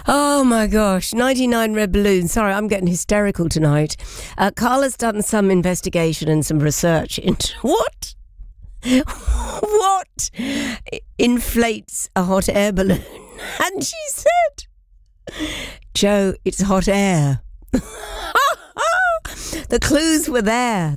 Oh my gosh, 99 red balloons. Sorry, I'm getting hysterical tonight. Carla's done some investigation and some research into what inflates a hot air balloon. And she said, Joe, it's hot air. The clues were there.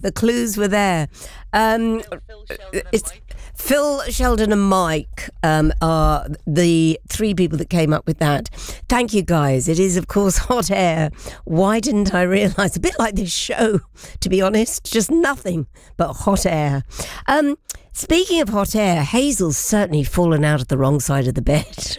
It's Phil, Sheldon and Mike are the three people that came up with that. Thank you, guys. It is, of course, hot air. Why didn't I realise? A bit like this show, to be honest. Just nothing but hot air. Speaking of hot air, Hazel's certainly fallen out of the wrong side of the bed.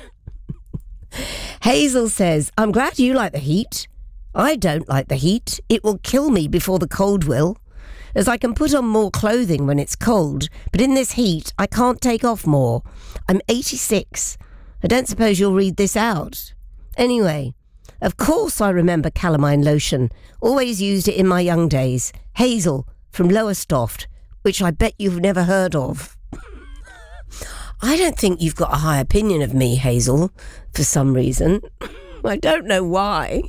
Hazel says, I'm glad you like the heat. I don't like the heat. It will kill me before the cold will. As I can put on more clothing when it's cold, but in this heat, I can't take off more. I'm 86. I don't suppose you'll read this out. Anyway, of course I remember calamine lotion. Always used it in my young days. Hazel from Lowestoft, which I bet you've never heard of. I don't think you've got a high opinion of me, Hazel, for some reason. I don't know why.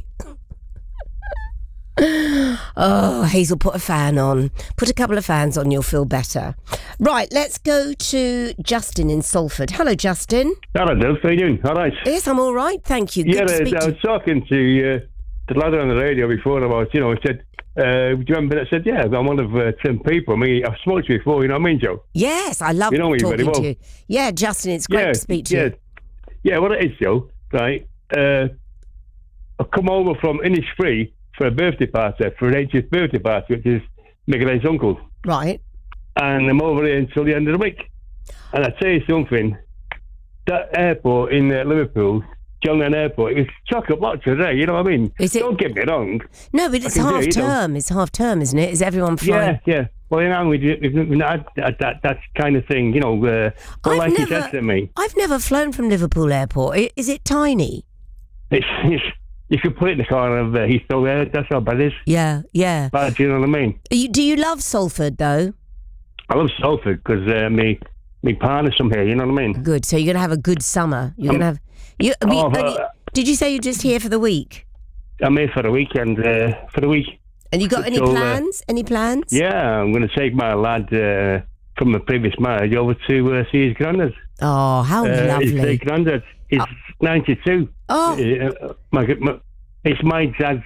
Oh, Hazel, put a fan on. Put a couple of fans on, you'll feel better. Right, let's go to Justin in Salford. Hello, Justin. Hello, Dove. How are you doing? All right. Yes, I'm all right, thank you. Good to speak I was talking to the lad on the radio before about, I said, do you remember that? I said, yeah, I'm one of 10 people. I mean, I've spoken to you before, you know what I mean, Joe? Yes, I love talking to you. Yeah, Justin, it's great to speak to you. Yeah, what it is, Joe, right? I've come over from Innisfree for a birthday party, for an 80th birthday party, which is Michael's uncle. Right. And I'm over here until the end of the week. And I tell you something, that airport in Liverpool, John Lennon Airport, it was chock-a-block today, you know what I mean? Don't get me wrong. No, but it's half term. It's half term, isn't it? Is everyone flying? Yeah. Well, we've not had that kind of thing, like you said to me. I've never flown from Liverpool Airport. Is it tiny? It's you could put it in the corner of Heathrow there. That's how bad it is. Yeah. But you know what I mean? Do you love Salford, though? I love Salford because me partner's from here, you know what I mean? Good. So you're going to have a good summer. You're going to have... did you say you're just here for the week? I'm here for the weekend, for the week. And you got any plans? Any plans? Yeah, I'm going to take my lad from the previous marriage over to see his granddad. Oh, how lovely. His granddad is 92. Oh. It's my dad's,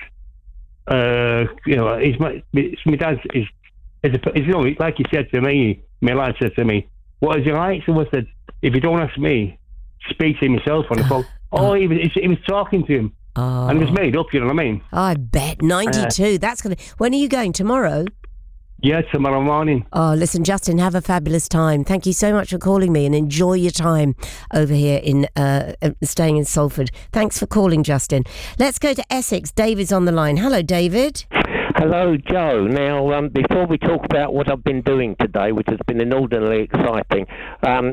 it's my dad's, like he said to me, my lad said to me, what is he like? So I said, if you don't ask me, speak to him yourself on the phone. He was talking to him. Oh. And it was made up, you know what I mean? I bet. 92. That's going to... When are you going? Tomorrow? Yeah, tomorrow morning. Oh, listen, Justin, have a fabulous time. Thank you so much for calling me and enjoy your time over here in staying in Salford. Thanks for calling, Justin. Let's go to Essex. David's on the line. Hello, David. Hello, Joe. Now, before we talk about what I've been doing today, which has been inordinately exciting,